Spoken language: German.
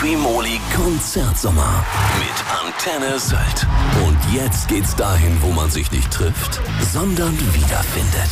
Free-Moli Konzertsommer mit Antenne Sylt. Und jetzt geht's dahin, wo man sich nicht trifft, sondern wiederfindet.